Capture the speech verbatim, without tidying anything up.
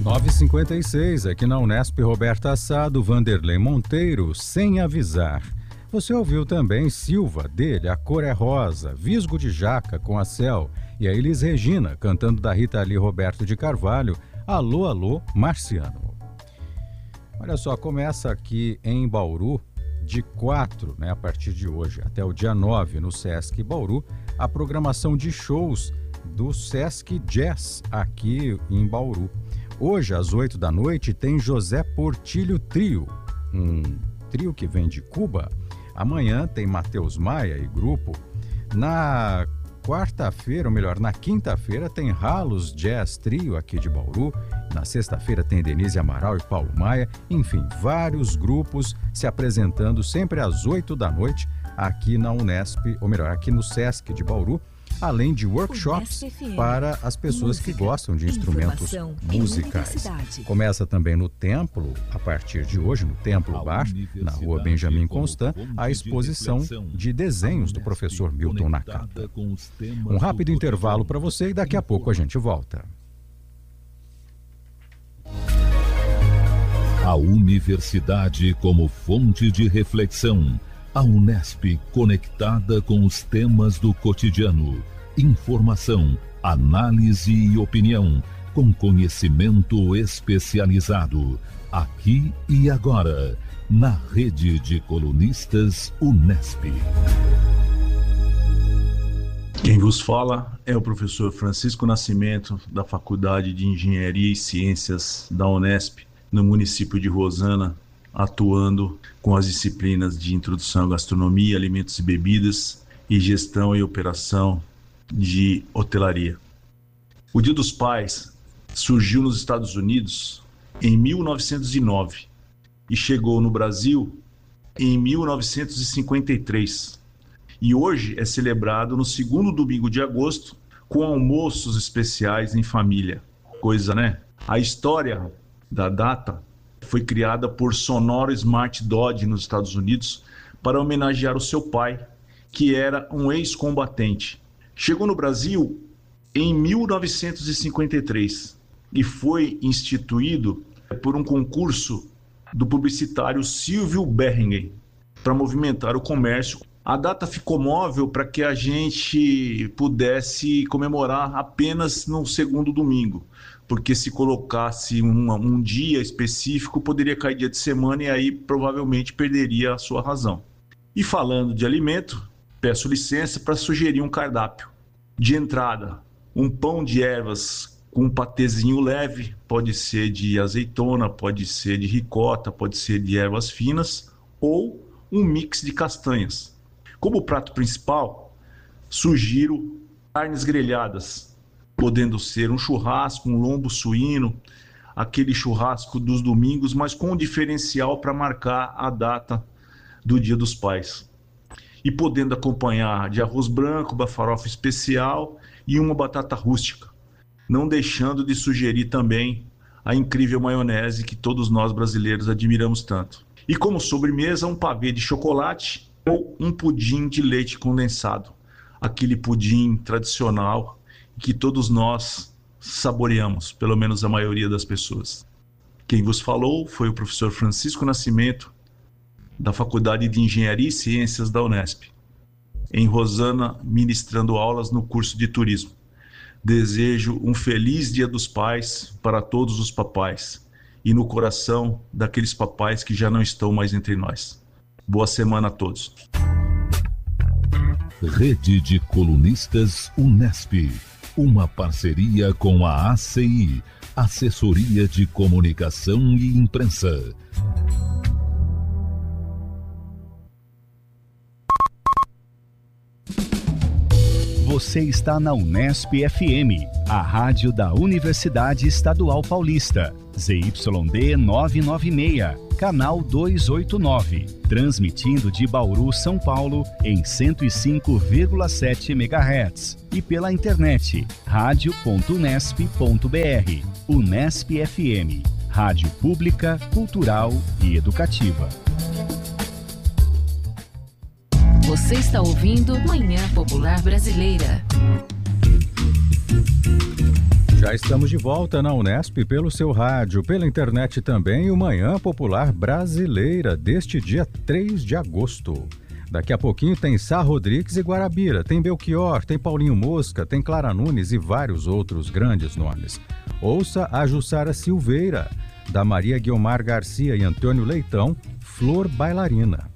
nove e cinquenta e seis, aqui na Unesp, Roberta Assado, Vanderlei Monteiro, Sem Avisar. Você ouviu também Silva, dele, A Cor é Rosa, Visgo de Jaca, com a Cel, e a Elis Regina, cantando da Rita Lee Roberto de Carvalho, Alô, Alô, Marciano. Olha só, começa aqui em Bauru, de quatro, né, a partir de hoje, até o dia nove, no Sesc Bauru, a programação de shows do Sesc Jazz, aqui em Bauru. Hoje, às oito da noite, tem José Portilho Trio, um trio que vem de Cuba. Amanhã tem Matheus Maia e grupo. Na quarta-feira, ou melhor, na quinta-feira, tem Ralos Jazz Trio aqui de Bauru. Na sexta-feira tem Denise Amaral e Paulo Maia. Enfim, vários grupos se apresentando sempre às oito da noite aqui na Unesp, ou melhor, aqui no Sesc de Bauru. Além de workshops para as pessoas que gostam de instrumentos musicais. Começa também no Templo, a partir de hoje, no Templo Bar, na rua Benjamin Constant, a exposição de desenhos do professor Milton Nakata. Um rápido intervalo para você e daqui a pouco a gente volta. A universidade como fonte de reflexão. A Unesp conectada com os temas do cotidiano. Informação, análise e opinião, com conhecimento especializado. Aqui e agora, na rede de colunistas Unesp. Quem vos fala é o professor Francisco Nascimento, da Faculdade de Engenharia e Ciências da Unesp, no município de Rosana, atuando com as disciplinas de Introdução à Gastronomia, Alimentos e Bebidas e Gestão e Operação de Hotelaria. O Dia dos Pais surgiu nos Estados Unidos em mil novecentos e nove e chegou no Brasil em mil novecentos e cinquenta e três. E hoje é celebrado no segundo domingo de agosto com almoços especiais em família. Coisa, né? A história da data foi criada por Sonora Smart Dodge nos Estados Unidos para homenagear o seu pai, que era um ex-combatente. Chegou no Brasil em mil novecentos e cinquenta e três e foi instituído por um concurso do publicitário Silvio Berringen para movimentar o comércio. A data ficou móvel para que a gente pudesse comemorar apenas no segundo domingo, porque se colocasse um, um dia específico, poderia cair dia de semana e aí provavelmente perderia a sua razão. E falando de alimento, peço licença para sugerir um cardápio. De entrada, um pão de ervas com um patezinho leve, pode ser de azeitona, pode ser de ricota, pode ser de ervas finas, ou um mix de castanhas. Como prato principal, sugiro carnes grelhadas, podendo ser um churrasco, um lombo suíno, aquele churrasco dos domingos, mas com um diferencial para marcar a data do Dia dos Pais. E podendo acompanhar de arroz branco, uma farofa especial e uma batata rústica. Não deixando de sugerir também a incrível maionese que todos nós brasileiros admiramos tanto. E como sobremesa, um pavê de chocolate ou um pudim de leite condensado. Aquele pudim tradicional que todos nós saboreamos, pelo menos a maioria das pessoas. Quem vos falou foi o professor Francisco Nascimento, da Faculdade de Engenharia e Ciências da Unesp, em Rosana, ministrando aulas no curso de Turismo. Desejo um feliz Dia dos Pais para todos os papais e no coração daqueles papais que já não estão mais entre nós. Boa semana a todos. Rede de Colunistas Unesp, uma parceria com a A C I, Assessoria de Comunicação e Imprensa. Você está na Unesp F M, a rádio da Universidade Estadual Paulista, Z Y D novecentos e noventa e seis, canal duzentos e oitenta e nove, transmitindo de Bauru, São Paulo, em cento e cinco vírgula sete megahertz e pela internet, rádio ponto unesp ponto br. Unesp F M, rádio pública, cultural e educativa. Você está ouvindo Manhã Popular Brasileira. Já estamos de volta na Unesp pelo seu rádio, pela internet também, o Manhã Popular Brasileira deste dia três de agosto. Daqui a pouquinho tem Sá Rodrigues e Guarabira, tem Belchior, tem Paulinho Mosca, tem Clara Nunes e vários outros grandes nomes. Ouça a Jussara Silveira, da Maria Guiomar Garcia e Antônio Leitão, Flor Bailarina.